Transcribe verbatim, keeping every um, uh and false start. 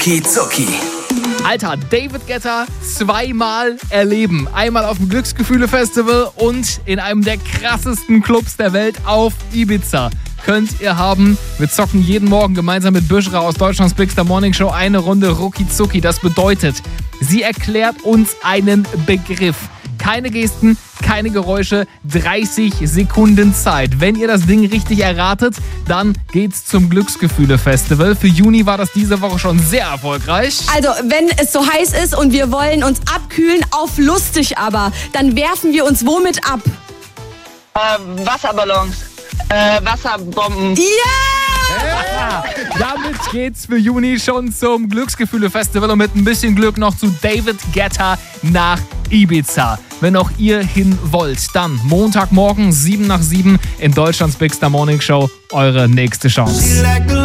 Rucki Alter, David Guetta zweimal erleben. Einmal auf dem Glücksgefühle-Festival und in einem der krassesten Clubs der Welt auf Ibiza. Könnt ihr haben. Wir zocken jeden Morgen gemeinsam mit Büschra aus Deutschlands Big Star Morning Show eine Runde Rucki Zucki. Das bedeutet, sie erklärt uns einen Begriff. Keine Gesten, keine Geräusche, dreißig Sekunden Zeit. Wenn ihr das Ding richtig erratet, dann geht's zum Glücksgefühle-Festival. Für Juni war das diese Woche schon sehr erfolgreich. Also, wenn es so heiß ist und wir wollen uns abkühlen, auf lustig aber, dann werfen wir uns womit ab? Äh, Wasserballons. Äh, Wasserbomben. Yeah! Ja! Damit geht's für Juni schon zum Glücksgefühle-Festival und mit ein bisschen Glück noch zu David Guetta nach Ibiza. Wenn auch ihr hin wollt, dann Montagmorgen sieben nach sieben in Deutschlands Big Star Morning Show eure nächste Chance.